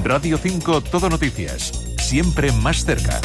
Radio 5 Todo Noticias, siempre más cerca.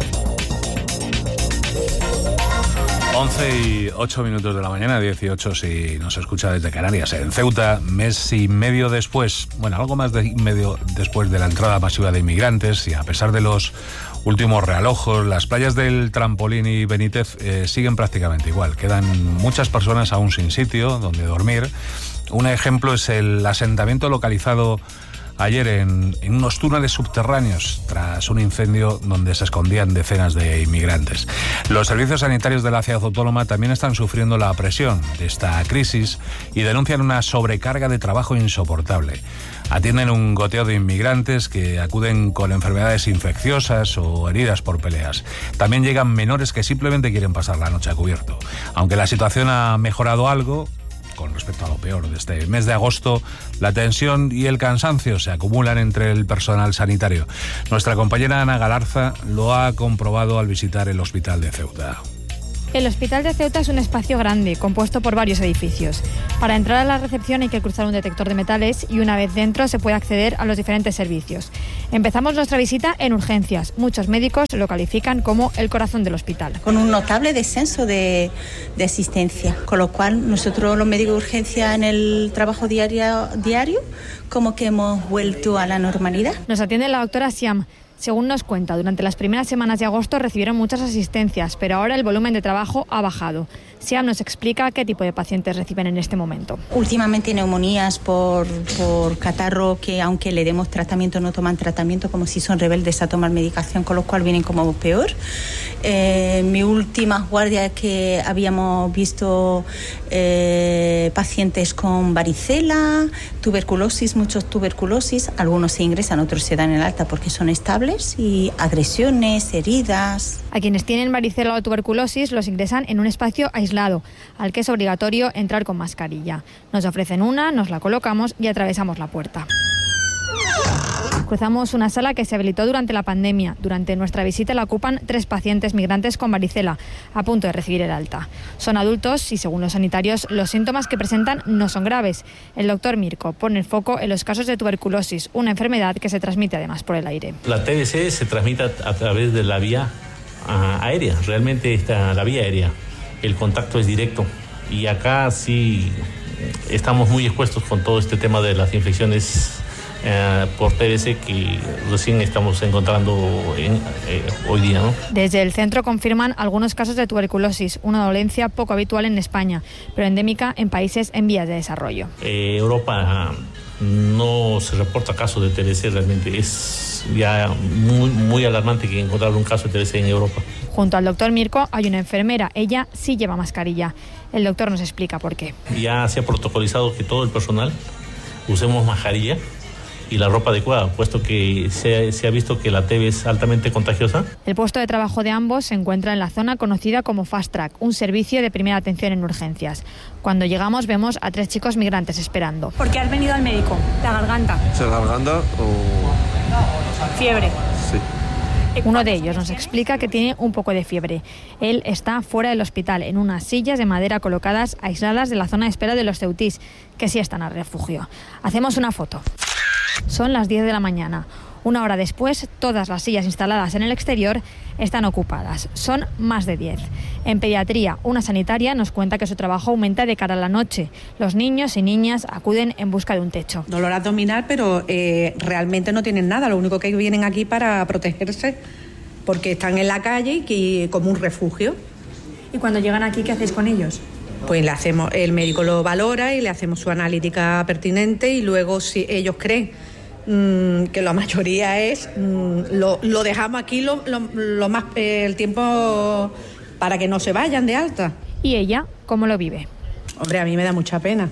11:08 de la mañana, 18 si nos escucha desde Canarias. En Ceuta, mes y medio después, algo más de medio después de la entrada masiva de inmigrantes, y a pesar de los últimos realojos, las playas del Trampolín y Benítez siguen prácticamente igual. Quedan muchas personas aún sin sitio donde dormir. Un ejemplo es el asentamiento localizado ayer en unos túneles subterráneos tras un incendio donde se escondían decenas de inmigrantes. Los servicios sanitarios de la ciudad autónoma también están sufriendo la presión de esta crisis y denuncian una sobrecarga de trabajo insoportable. Atienden un goteo de inmigrantes que acuden con enfermedades infecciosas o heridas por peleas. También llegan menores que simplemente quieren pasar la noche a cubierto. Aunque la situación ha mejorado algo con respecto a lo peor de este mes de agosto, la tensión y el cansancio se acumulan entre el personal sanitario. Nuestra compañera Ana Galarza lo ha comprobado al visitar el Hospital de Ceuta. El Hospital de Ceuta es un espacio grande, compuesto por varios edificios. Para entrar a la recepción hay que cruzar un detector de metales y una vez dentro se puede acceder a los diferentes servicios. Empezamos nuestra visita en urgencias. Muchos médicos lo califican como el corazón del hospital. Con un notable descenso de asistencia, con lo cual nosotros los médicos de urgencia en el trabajo diario como que hemos vuelto a la normalidad. Nos atiende la doctora Siam. Según nos cuenta, durante las primeras semanas de agosto recibieron muchas asistencias, pero ahora el volumen de trabajo ha bajado. Siam nos explica qué tipo de pacientes reciben en este momento. Últimamente neumonías por catarro, que aunque le demos tratamiento no toman tratamiento, como si son rebeldes a tomar medicación, con lo cual vienen como peor. Mi última guardia que habíamos visto pacientes con varicela, tuberculosis, muchos tuberculosis, algunos se ingresan, otros se dan el alta porque son estables, y agresiones, heridas. A quienes tienen varicela o tuberculosis los ingresan en un espacio aislado, al que es obligatorio entrar con mascarilla. Nos ofrecen una, nos la colocamos y atravesamos la puerta. Cruzamos una sala que se habilitó durante la pandemia. Durante nuestra visita la ocupan 3 pacientes migrantes con varicela, a punto de recibir el alta. Son adultos y, según los sanitarios, los síntomas que presentan no son graves. El doctor Mirko pone el foco en los casos de tuberculosis, una enfermedad que se transmite además por el aire. La TBC se transmite a través de la vía aérea, realmente está la vía aérea. El contacto es directo y acá sí estamos muy expuestos con todo este tema de las infecciones por TBC que recién estamos encontrando hoy día, ¿no? Desde el centro confirman algunos casos de tuberculosis, una dolencia poco habitual en España, pero endémica en países en vías de desarrollo. Europa no se reporta casos de TBC, realmente es ya muy alarmante que encontrar un caso de TBC en Europa. Junto al doctor Mirko hay una enfermera, ella sí lleva mascarilla. El doctor nos explica por qué. Ya se ha protocolizado que todo el personal usemos mascarilla y la ropa adecuada, puesto que se ha visto que la TB es altamente contagiosa. El puesto de trabajo de ambos se encuentra en la zona conocida como Fast Track, un servicio de primera atención en urgencias. Cuando llegamos vemos a 3 chicos migrantes esperando. ¿Por qué has venido al médico? ¿La garganta? ¿La garganta o...? ¿Fiebre? Sí. Uno de ellos nos explica que tiene un poco de fiebre. Él está fuera del hospital, en unas sillas de madera colocadas aisladas de la zona de espera de los ceutís, que sí están al refugio. Hacemos una foto. Son las 10 de la mañana. Una hora después, todas las sillas instaladas en el exterior están ocupadas. Son más de 10. En pediatría, una sanitaria nos cuenta que su trabajo aumenta de cara a la noche. Los niños y niñas acuden en busca de un techo. Dolor abdominal, pero realmente no tienen nada. Lo único que vienen aquí para protegerse, porque están en la calle y como un refugio. ¿Y cuando llegan aquí, qué hacéis con ellos? Pues el médico lo valora y le hacemos su analítica pertinente, y luego, si ellos creen que la mayoría es, lo dejamos aquí lo más el tiempo para que no se vayan de alta. ¿Y ella cómo lo vive? Hombre, a mí me da mucha pena.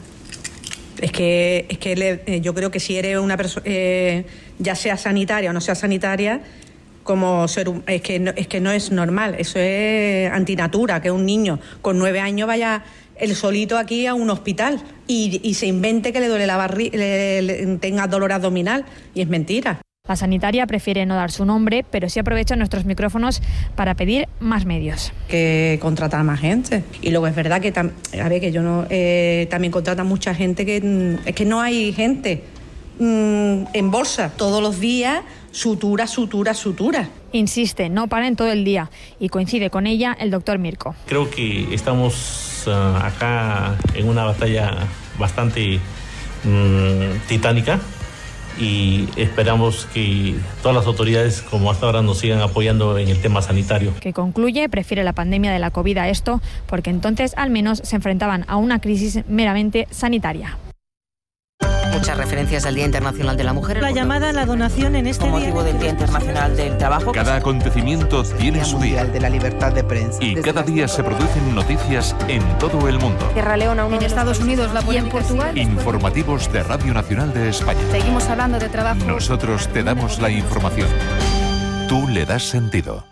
Yo creo que si eres una persona, ya sea sanitaria o no sea sanitaria, es que no es normal. Eso es antinatura, que un niño con 9 años vaya él solito aquí a un hospital y se invente que le duele la barriga, tenga dolor abdominal, y es mentira. La sanitaria prefiere no dar su nombre, pero sí aprovecha nuestros micrófonos para pedir más medios. Que contratar más gente. Y luego es verdad que también contratan mucha gente, que es que no hay gente en bolsa todos los días, sutura. Insiste, no para en todo el día, y coincide con ella el doctor Mirko. Creo que estamos acá en una batalla bastante titánica y esperamos que todas las autoridades, como hasta ahora, nos sigan apoyando en el tema sanitario. Que concluye, prefiere la pandemia de la COVID a esto, porque entonces al menos se enfrentaban a una crisis meramente sanitaria. Muchas referencias al Día Internacional de la Mujer. La llamada a la donación en este con motivo del Día Internacional del Trabajo. Cada acontecimiento tiene su día. De la libertad de prensa. Y cada día se producen noticias en todo el mundo. Sierra Leona, en Estados Unidos, la polémica en Portugal. Informativos de Radio Nacional de España. Seguimos hablando de trabajo. Nosotros te damos la información. Tú le das sentido.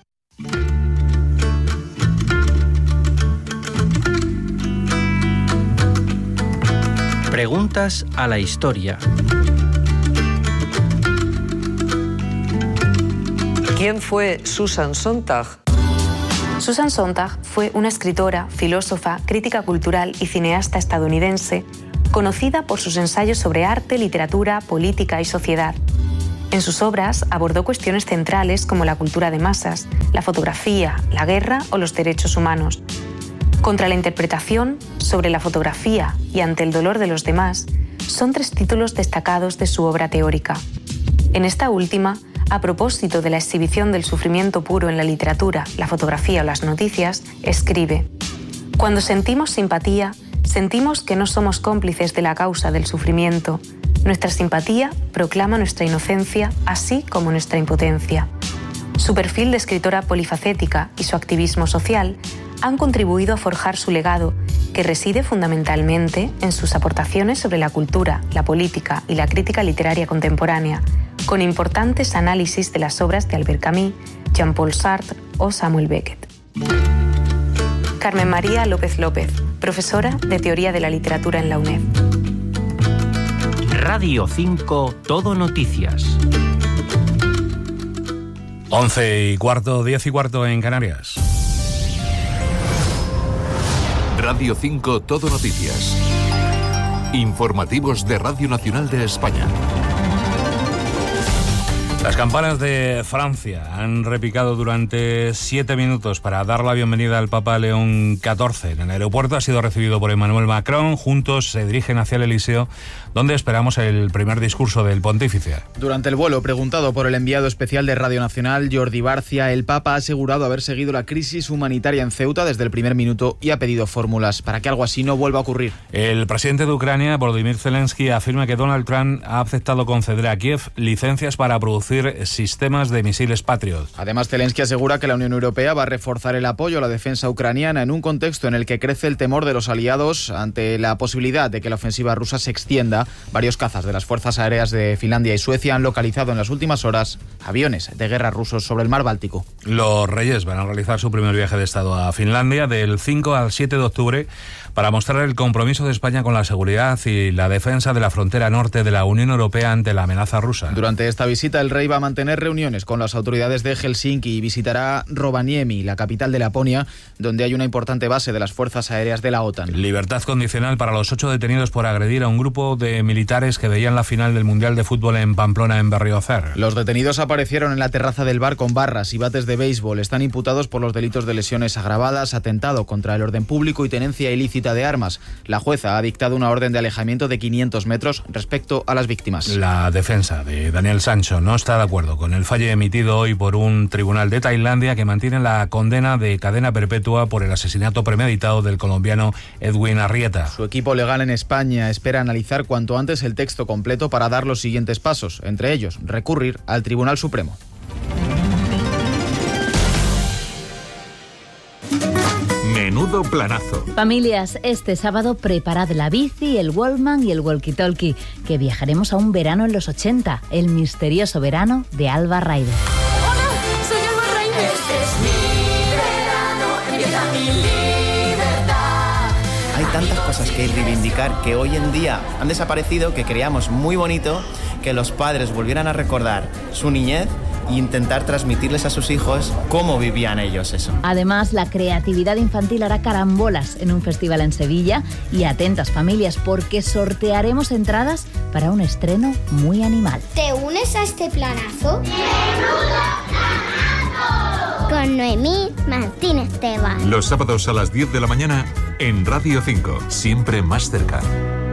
Preguntas a la historia. ¿Quién fue Susan Sontag? Susan Sontag fue una escritora, filósofa, crítica cultural y cineasta estadounidense, conocida por sus ensayos sobre arte, literatura, política y sociedad. En sus obras abordó cuestiones centrales como la cultura de masas, la fotografía, la guerra o los derechos humanos. Contra la interpretación, sobre la fotografía y ante el dolor de los demás, son 3 títulos destacados de su obra teórica. En esta última, a propósito de la exhibición del sufrimiento puro en la literatura, la fotografía o las noticias, escribe: «Cuando sentimos simpatía, sentimos que no somos cómplices de la causa del sufrimiento. Nuestra simpatía proclama nuestra inocencia, así como nuestra impotencia». Su perfil de escritora polifacética y su activismo social han contribuido a forjar su legado, que reside fundamentalmente en sus aportaciones sobre la cultura, la política y la crítica literaria contemporánea, con importantes análisis de las obras de Albert Camus, Jean-Paul Sartre o Samuel Beckett. Carmen María López López, profesora de Teoría de la Literatura en la UNED. Radio 5 Todo Noticias. 11:15, 10:15 en Canarias. Radio 5 Todo Noticias. Informativos de Radio Nacional de España. Las campanas de Francia han repicado durante 7 minutos para dar la bienvenida al Papa León XIV. En el aeropuerto ha sido recibido por Emmanuel Macron. Juntos se dirigen hacia el Elíseo, donde esperamos el primer discurso del pontífice. Durante el vuelo, preguntado por el enviado especial de Radio Nacional, Jordi Barcia, el Papa ha asegurado haber seguido la crisis humanitaria en Ceuta desde el primer minuto y ha pedido fórmulas para que algo así no vuelva a ocurrir. El presidente de Ucrania, Volodymyr Zelensky, afirma que Donald Trump ha aceptado conceder a Kiev licencias para producir sistemas de misiles Patriot. Además, Zelensky asegura que la Unión Europea va a reforzar el apoyo a la defensa ucraniana en un contexto en el que crece el temor de los aliados ante la posibilidad de que la ofensiva rusa se extienda. Varios cazas de las fuerzas aéreas de Finlandia y Suecia han localizado en las últimas horas aviones de guerra rusos sobre el mar Báltico. Los Reyes van a realizar su primer viaje de Estado a Finlandia del 5 al 7 de octubre para mostrar el compromiso de España con la seguridad y la defensa de la frontera norte de la Unión Europea ante la amenaza rusa. Durante esta visita, el rey va a mantener reuniones con las autoridades de Helsinki y visitará Rovaniemi, la capital de Laponia, donde hay una importante base de las fuerzas aéreas de la OTAN. Libertad condicional para los 8 detenidos por agredir a un grupo de militares que veían la final del Mundial de Fútbol en Pamplona, en Berriozar. Los detenidos aparecieron en la terraza del bar con barras y bates de béisbol. Están imputados por los delitos de lesiones agravadas, atentado contra el orden público y tenencia ilícita de armas. La jueza ha dictado una orden de alejamiento de 500 metros respecto a las víctimas. La defensa de Daniel Sancho no está de acuerdo con el fallo emitido hoy por un tribunal de Tailandia que mantiene la condena de cadena perpetua por el asesinato premeditado del colombiano Edwin Arrieta. Su equipo legal en España espera analizar cuanto antes el texto completo para dar los siguientes pasos, entre ellos recurrir al Tribunal Supremo. Menudo planazo. Familias, este sábado preparad la bici, el Walkman y el walkie-talkie, que viajaremos a un verano en los 80, el misterioso verano de Alba Ryder. ¡Hola! ¡Soy Alba Ryder! Este es mi verano, empieza mi libertad. Hay tantas cosas que reivindicar que hoy en día han desaparecido que creíamos muy bonito que los padres volvieran a recordar su niñez e intentar transmitirles a sus hijos cómo vivían ellos eso. Además, la creatividad infantil hará carambolas en un festival en Sevilla y atentas familias porque sortearemos entradas para un estreno muy animal. ¿Te unes a este planazo? Con Noemí Martínez Tebas. Los sábados a las 10 de la mañana en Radio 5, siempre más cerca.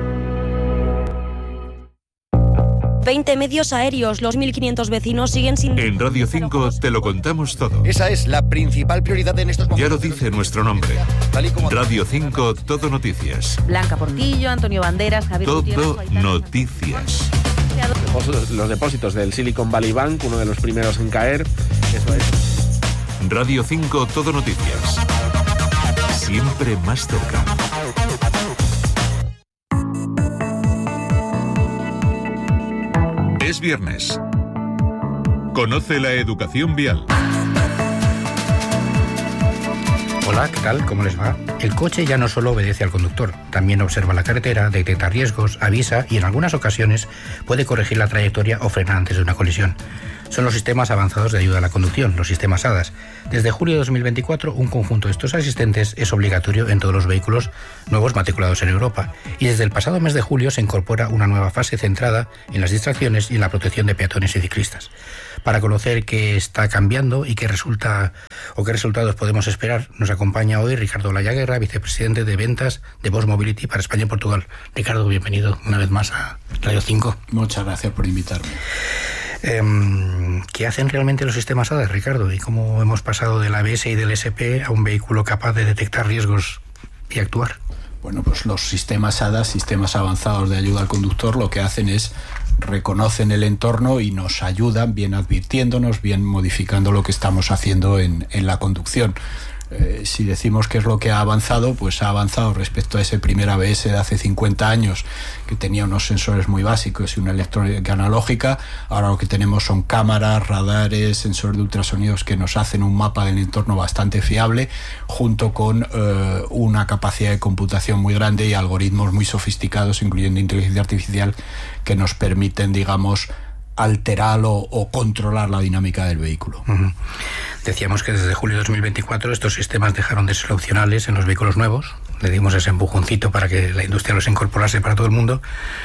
20 medios aéreos, los 1.500 vecinos siguen sin... En Radio 5 te lo contamos todo. Esa es la principal prioridad en estos momentos. Ya lo dice nuestro nombre. Radio 5, Todo Noticias. Blanca Portillo, Antonio Banderas, Javier Todo Noticias. Los depósitos del Silicon Valley Bank, uno de los primeros en caer. Eso es. Radio 5, Todo Noticias. Siempre más cerca. Es viernes. Conoce la educación vial. Hola, ¿qué tal? ¿Cómo les va? El coche ya no solo obedece al conductor, también observa la carretera, detecta riesgos, avisa y en algunas ocasiones puede corregir la trayectoria o frenar antes de una colisión. Son los sistemas avanzados de ayuda a la conducción, los sistemas ADAS. Desde julio de 2024, un conjunto de estos asistentes es obligatorio en todos los vehículos nuevos matriculados en Europa. Y desde el pasado mes de julio se incorpora una nueva fase centrada en las distracciones y en la protección de peatones y ciclistas. Para conocer qué está cambiando y qué resultados podemos esperar, nos acompaña hoy Ricardo Lallaguerra, vicepresidente de ventas de Bosch Mobility para España y Portugal. Ricardo, bienvenido una vez más a Radio 5. Muchas gracias por invitarme. ¿Qué hacen realmente los sistemas ADAS, Ricardo? ¿Y cómo hemos pasado del ABS y del SP a un vehículo capaz de detectar riesgos y actuar? Bueno, pues los sistemas ADAS, sistemas avanzados de ayuda al conductor, lo que hacen es reconocen el entorno y nos ayudan, bien advirtiéndonos, bien modificando lo que estamos haciendo en la conducción. Si decimos qué es lo que ha avanzado, pues ha avanzado respecto a ese primer ABS de hace 50 años, que tenía unos sensores muy básicos y una electrónica analógica. Ahora lo que tenemos son cámaras, radares, sensores de ultrasonidos que nos hacen un mapa del entorno bastante fiable, junto con una capacidad de computación muy grande y algoritmos muy sofisticados, incluyendo inteligencia artificial, que nos permiten, digamos, alterar o controlar la dinámica del vehículo. Uh-huh. Decíamos que desde julio de 2024 estos sistemas dejaron de ser opcionales en los vehículos nuevos. Le dimos ese empujoncito para que la industria los incorporase para todo el mundo.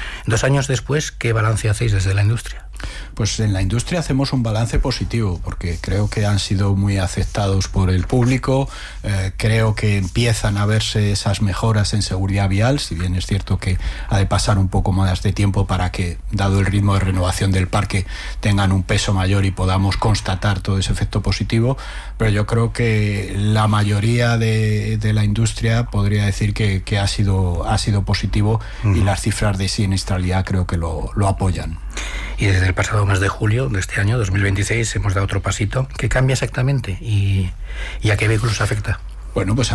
2 años después, ¿qué balance hacéis desde la industria? Pues en la industria hacemos un balance positivo, porque creo que han sido muy aceptados por el público. Creo que empiezan a verse esas mejoras en seguridad vial, si bien es cierto que ha de pasar un poco más de tiempo para que, dado el ritmo de renovación del parque, tengan un peso mayor y podamos constatar todo ese efecto positivo. Pero yo creo que la mayoría de la industria podría decir que ha sido positivo, y las cifras de siniestralidad creo que lo apoyan. Y desde el pasado mes de julio de este año, 2026, hemos dado otro pasito. ¿Qué cambia exactamente y a qué vehículos afecta? Bueno, pues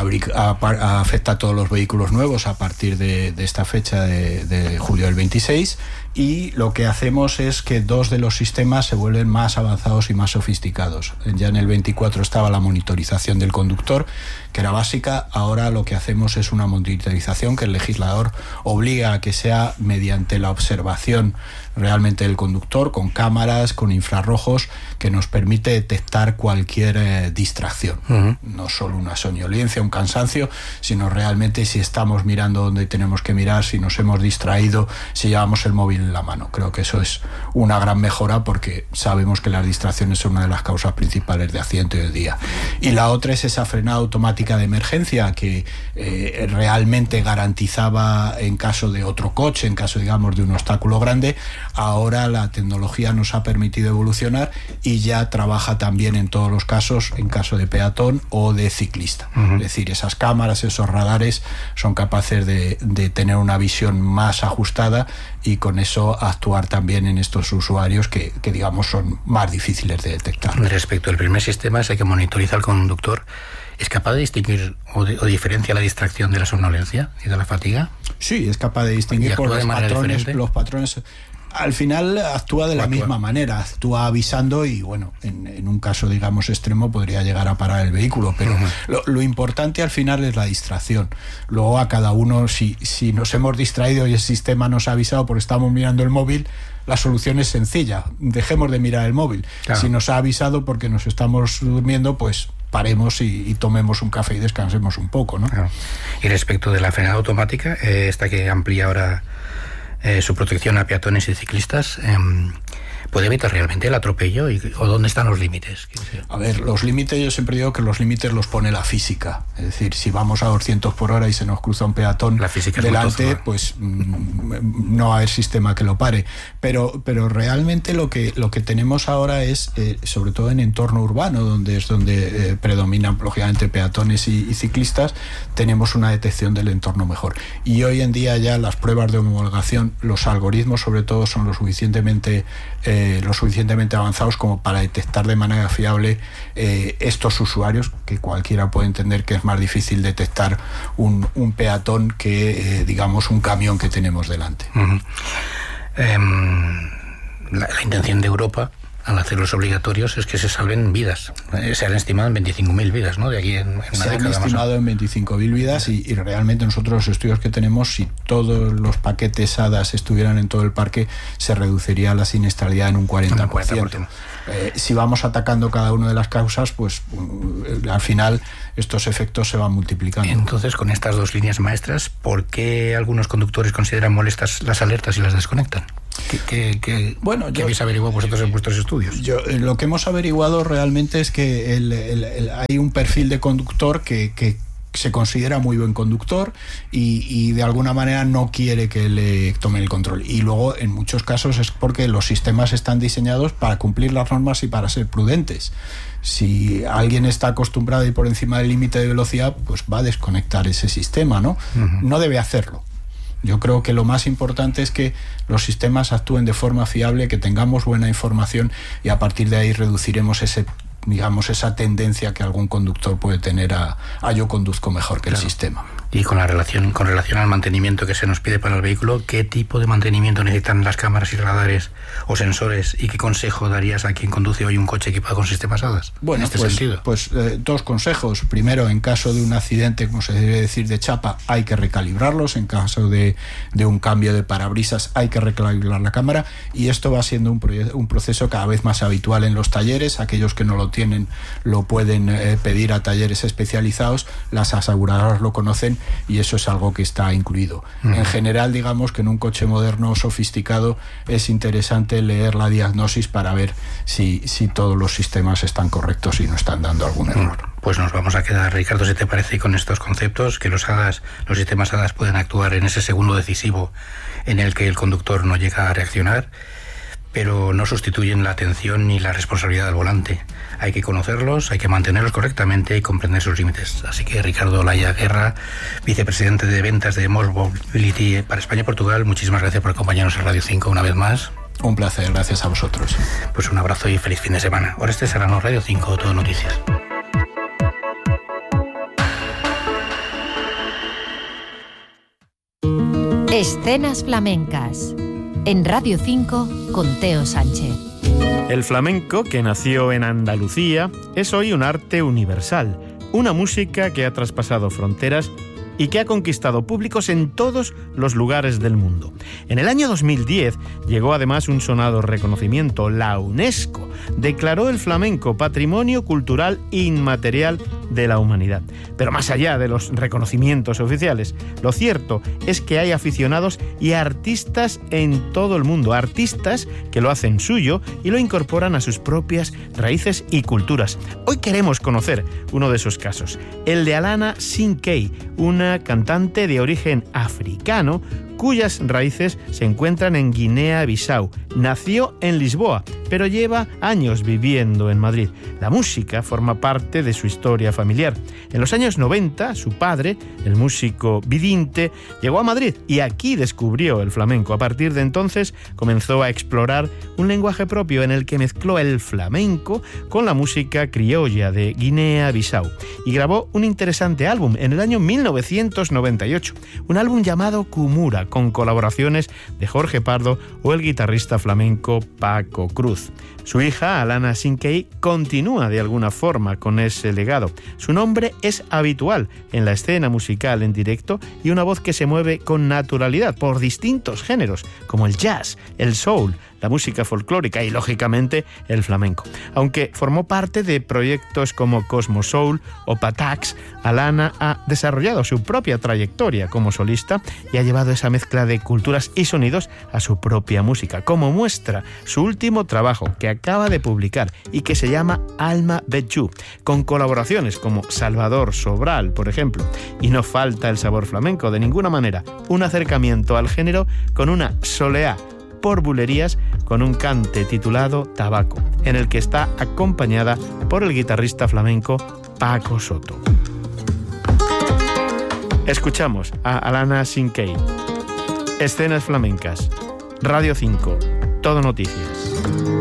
afecta a todos los vehículos nuevos a partir de esta fecha de julio del 26, y lo que hacemos es que 2 de los sistemas se vuelven más avanzados y más sofisticados. Ya en el 24 estaba la monitorización del conductor, que era básica. Ahora lo que hacemos es una monitorización que el legislador obliga a que sea mediante la observación realmente del conductor, con cámaras, con infrarrojos, que nos permite detectar cualquier distracción. Uh-huh. No solo una somnolencia, un cansancio, sino realmente si estamos mirando donde tenemos que mirar, si nos hemos distraído, si llevamos el móvil en la mano. Creo que eso es una gran mejora, porque sabemos que las distracciones son una de las causas principales de accidente del día. Y la otra es esa frenada automática de emergencia que realmente garantizaba en caso de otro coche, en caso, digamos, de un obstáculo grande. Ahora la tecnología nos ha permitido evolucionar y ya trabaja también en todos los casos, en caso de peatón o de ciclista. Uh-huh. Es decir, esas cámaras, esos radares son capaces de tener una visión más ajustada y con eso actuar también en estos usuarios que digamos son más difíciles de detectar. Respecto al primer sistema, ese que monitoriza al conductor, ¿es capaz de distinguir o diferencia la distracción de la somnolencia y de la fatiga? Sí, es capaz de distinguir por los patrones. Al final actúa de la misma manera, actúa avisando y bueno, en un caso digamos extremo podría llegar a parar el vehículo, pero lo importante al final es la distracción. Luego a cada uno, si nos hemos distraído y el sistema nos ha avisado porque estamos mirando el móvil, la solución es sencilla, dejemos de mirar el móvil. Claro. Si nos ha avisado porque nos estamos durmiendo, pues paremos y tomemos un café y descansemos un poco, ¿no? Claro. Y respecto de la frenada automática, esta que amplía ahora su protección a peatones y ciclistas, ¿puede evitar realmente el atropello? ¿O dónde están los límites? A ver, los límites, yo siempre digo que los límites los pone la física. Es decir, si vamos a 200 por hora y se nos cruza un peatón delante, pues no va a haber sistema que lo pare. Pero realmente lo que tenemos ahora es, sobre todo en entorno urbano, donde predominan lógicamente peatones y ciclistas, tenemos una detección del entorno mejor. Y hoy en día ya las pruebas de homologación, los algoritmos sobre todo son lo suficientemente avanzados como para detectar de manera fiable estos usuarios, que cualquiera puede entender que es más difícil detectar un peatón que digamos un camión que tenemos delante. Uh-huh. La intención de Europa al hacerlos obligatorios es que se salven vidas. Se han estimado en 25.000 vidas, ¿no? De aquí en una se han estimado en 25.000 vidas y realmente nosotros los estudios que tenemos, si todos los paquetes ADAS estuvieran en todo el parque, se reduciría la siniestralidad en un 40%. Si vamos atacando cada una de las causas, pues al final estos efectos se van multiplicando. Entonces, con estas dos líneas maestras, ¿por qué algunos conductores consideran molestas las alertas y las desconectan? ¿Qué habéis averiguado vosotros en vuestros estudios? Lo que hemos averiguado realmente es que hay un perfil de conductor que se considera muy buen conductor y de alguna manera no quiere que le tomen el control. Y luego, en muchos casos, es porque los sistemas están diseñados para cumplir las normas y para ser prudentes. Si alguien está acostumbrado a ir por encima del límite de velocidad, pues va a desconectar ese sistema, ¿no? Uh-huh. No debe hacerlo. Yo creo que lo más importante es que los sistemas actúen de forma fiable, que tengamos buena información y a partir de ahí reduciremos esa tendencia que algún conductor puede tener a yo conduzco mejor que el sistema. Y con relación al mantenimiento que se nos pide para el vehículo, ¿qué tipo de mantenimiento necesitan las cámaras y radares o sensores? ¿Y qué consejo darías a quien conduce hoy un coche equipado con sistemas ADAS? Bueno, en este sentido. Dos consejos. Primero, en caso de un accidente, como se debe decir, de chapa, hay que recalibrarlos. En caso de un cambio de parabrisas, hay que recalibrar la cámara. Y esto va siendo un proceso cada vez más habitual en los talleres. Aquellos que no lo tienen lo pueden pedir a talleres especializados. Las aseguradoras lo conocen y eso es algo que está incluido. En general, digamos que en un coche moderno sofisticado es interesante leer la diagnosis para ver si todos los sistemas están correctos y no están dando algún error. Pues nos vamos a quedar, Ricardo, si te parece, con estos conceptos, que los sistemas ADAS pueden actuar en ese segundo decisivo en el que el conductor no llega a reaccionar, pero no sustituyen la atención ni la responsabilidad del volante. Hay que conocerlos, hay que mantenerlos correctamente y comprender sus límites. Así que Ricardo Olaya Guerra, vicepresidente de ventas de More Mobility para España y Portugal, muchísimas gracias por acompañarnos en Radio 5 una vez más. Un placer, gracias a vosotros. Pues un abrazo y feliz fin de semana. Ahora Serrano, Radio 5, Todo Noticias. Escenas flamencas en Radio 5 con Teo Sánchez. El flamenco, que nació en Andalucía, es hoy un arte universal, una música que ha traspasado fronteras y que ha conquistado públicos en todos los lugares del mundo. En el año 2010 llegó además un sonado reconocimiento. La UNESCO declaró el flamenco Patrimonio Cultural Inmaterial de la Humanidad. Pero más allá de los reconocimientos oficiales, lo cierto es que hay aficionados y artistas en todo el mundo, artistas que lo hacen suyo y lo incorporan a sus propias raíces y culturas. Hoy queremos conocer uno de esos casos, el de Alana Sinkey, una cantante de origen africano cuyas raíces se encuentran en Guinea-Bissau. Nació en Lisboa, pero lleva años viviendo en Madrid. La música forma parte de su historia familiar. En los años 90, su padre, el músico Vidinte, llegó a Madrid y aquí descubrió el flamenco. A partir de entonces comenzó a explorar un lenguaje propio en el que mezcló el flamenco con la música criolla de Guinea-Bissau y grabó un interesante álbum en el año 1998, un álbum llamado Kumura, con colaboraciones de Jorge Pardo o el guitarrista flamenco Paco Cruz. Su hija, Alana Sinkey, continúa de alguna forma con ese legado. Su nombre es habitual en la escena musical en directo y una voz que se mueve con naturalidad por distintos géneros, como el jazz, el soul, la música folclórica y, lógicamente, el flamenco. Aunque formó parte de proyectos como Cosmo Soul o Patax, Alana ha desarrollado su propia trayectoria como solista y ha llevado esa mezcla de culturas y sonidos a su propia música, como muestra su último trabajo que acaba de publicar y que se llama Alma Betju, con colaboraciones como Salvador Sobral, por ejemplo. Y no falta el sabor flamenco de ninguna manera, un acercamiento al género con una soleá por bulerías, con un cante titulado Tabaco, en el que está acompañada por el guitarrista flamenco Paco Soto. Escuchamos a Alana Sinkey. Escenas flamencas. Radio 5. Todo Noticias.